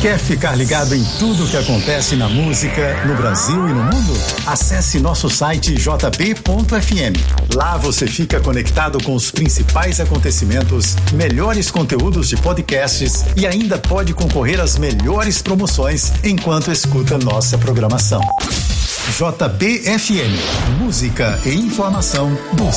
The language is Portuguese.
Quer ficar ligado em tudo o que acontece na música, no Brasil e no mundo? Acesse nosso site jb.fm. Lá você fica conectado com os principais acontecimentos, melhores conteúdos de podcasts e ainda pode concorrer às melhores promoções enquanto escuta nossa programação. JBFM, música e informação do